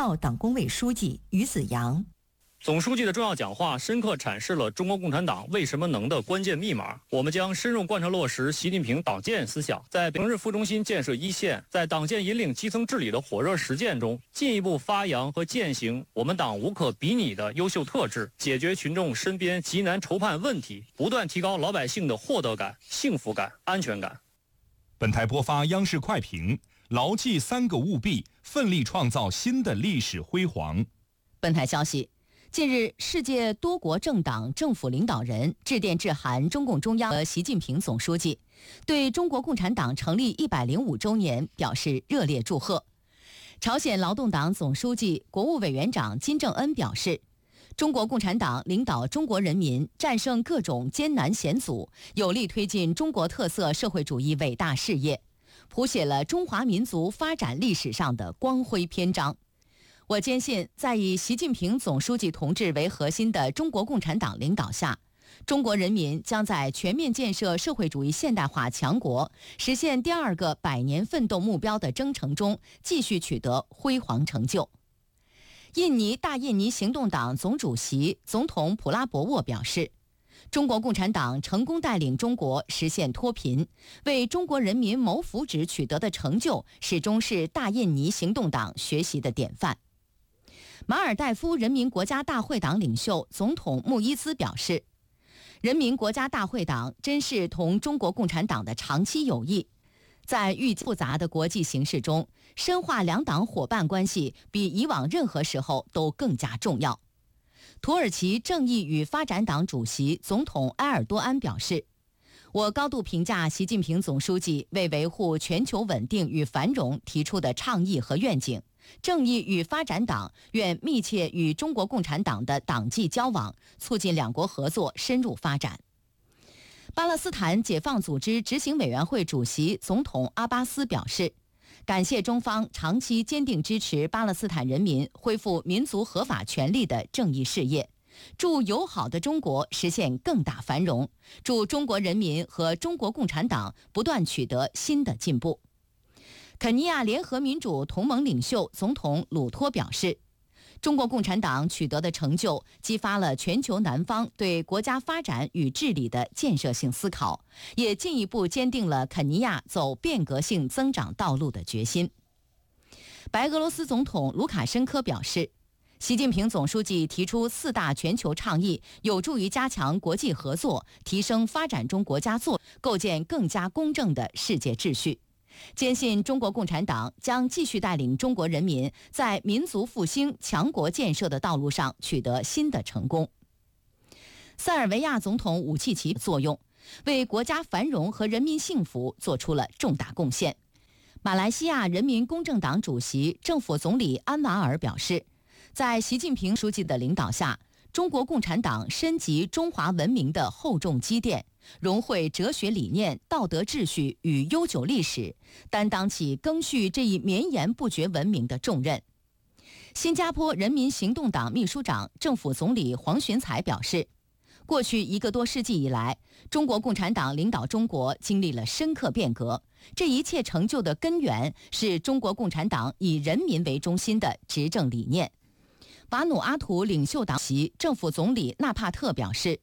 校党工委书记于子阳。 总书记的重要讲话深刻阐释了中国共产党为什么能的关键密码。我们将深入贯彻落实习近平党建思想，在平日副中心建设一线，在党建引领基层治理的火热实践中，进一步发扬和践行我们党无可比拟的优秀特质，解决群众身边急难愁盼问题，不断提高老百姓的获得感、幸福感、安全感。 本台播发央视快评：牢记3个务必，奋力创造新的历史辉煌。 本台消息。近日，世界多国政党政府领导人致电致函中共中央和习近平总书记，对中国共产党成立105周年表示热烈祝贺。朝鲜劳动党总书记、国务委员长金正恩表示，中国共产党领导中国人民战胜各种艰难险阻，有力推进中国特色社会主义伟大事业，谱写了中华民族发展历史上的光辉篇章。我坚信，在以习近平总书记同志为核心的中国共产党领导下，中国人民将在全面建设社会主义现代化强国、实现第2个100年奋斗目标的征程中继续取得辉煌成就。印尼大印尼行动党总主席、总统普拉博沃表示，中国共产党成功带领中国实现脱贫，为中国人民谋福祉取得的成就，始终是大印尼行动党学习的典范。马尔代夫人民国家大会党领袖总统穆伊兹表示，人民国家大会党珍视同中国共产党的长期友谊，在愈复杂的国际形势中，深化两党伙伴关系比以往任何时候都更加重要。土耳其正义与发展党主席总统埃尔多安表示，我高度评价习近平总书记为维护全球稳定与繁荣提出的倡议和愿景。正义与发展党愿密切与中国共产党的党际交往，促进两国合作深入发展。巴勒斯坦解放组织执行委员会主席总统阿巴斯表示，感谢中方长期坚定支持巴勒斯坦人民恢复民族合法权利的正义事业，祝友好的中国实现更大繁荣，祝中国人民和中国共产党不断取得新的进步。肯尼亚联合民主同盟领袖总统鲁托表示，中国共产党取得的成就激发了全球南方对国家发展与治理的建设性思考，也进一步坚定了肯尼亚走变革性增长道路的决心。白俄罗斯总统卢卡申科表示，习近平总书记提出4大全球倡议，有助于加强国际合作，提升发展中国家作用，构建更加公正的世界秩序。坚信中国共产党将继续带领中国人民在民族复兴、强国建设的道路上取得新的成功。塞尔维亚总统武契奇作用，为国家繁荣和人民幸福做出了重大贡献。马来西亚人民公正党主席、政府总理安瓦尔表示，在习近平书记的领导下，中国共产党深集中华文明的厚重积淀，融汇哲学理念、道德秩序与悠久历史，担当起赓续这一绵延不绝文明的重任。新加坡人民行动党秘书长、政府总理黄循财表示，过去1个多世纪以来，中国共产党领导中国经历了深刻变革，这一切成就的根源是中国共产党以人民为中心的执政理念。瓦努阿图领袖党席政府总理纳帕特表示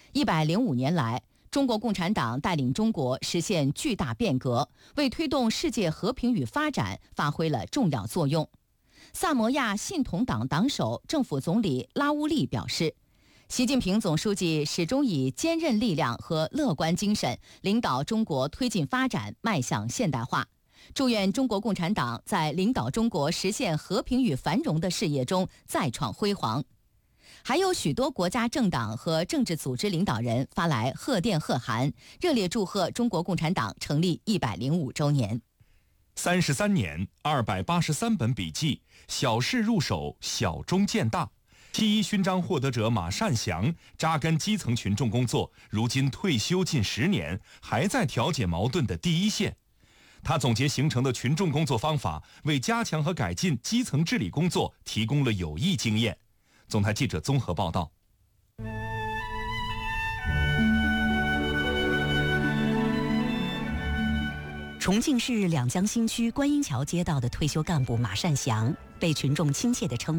，105年来，中国共产党带领中国实现巨大变革，为推动世界和平与发展发挥了重要作用。萨摩亚信统党党首、政府总理拉乌利表示，习近平总书记始终以坚韧力量和乐观精神领导中国推进发展，迈向现代化。祝愿中国共产党在领导中国实现和平与繁荣的事业中再创辉煌。还有许多国家政党和政治组织领导人发来贺电贺函，热烈祝贺中国共产党成立105周年。 33年，283本笔记，小事入手，小中见大。7·1勋章获得者马善祥扎根基层群众工作，如今退休近10年，还在调解矛盾的第一线。他总结形成的群众工作方法，为加强和改进基层治理工作提供了有益经验。总台记者综合报道。 重庆市两江新区观音桥街道的退休干部马善祥被群众亲切地称